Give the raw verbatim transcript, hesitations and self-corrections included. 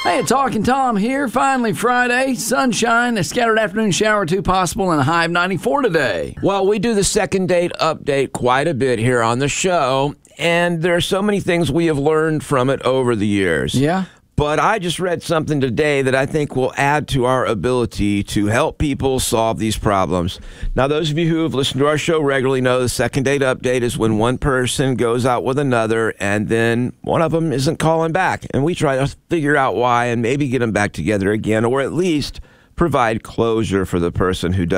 Hey, Talking Tom here. Finally Friday. Sunshine, a scattered afternoon shower or two possible, and a high of ninety-four today. Well, we do the second date update quite a bit here on the show, and there are so many things we have learned from it over the years. Yeah? But I just read something today that I think will add to our ability to help people solve these problems. Now, those of you who have listened to our show regularly know the second date update is when one person goes out with another and then one of them isn't calling back. And we try to figure out why and maybe get them back together again, or at least provide closure for the person who does.